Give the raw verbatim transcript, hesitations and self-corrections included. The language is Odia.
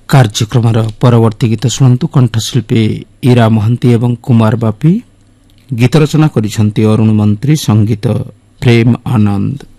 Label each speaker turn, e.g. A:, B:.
A: କାର୍ଯ୍ୟକ୍ରମର ପରବର୍ତ୍ତୀ ଗୀତ ଶୁଣନ୍ତୁ। କଣ୍ଠଶିଳ୍ପୀ ଇରା ମହାନ୍ତି ଏବଂ କୁମାର ବାପି, ଗୀତ ରଚନା କରିଛନ୍ତି ଅରୁଣ ମନ୍ତ୍ରୀ, ସଙ୍ଗୀତ ପ୍ରେମ ଆନନ୍ଦ।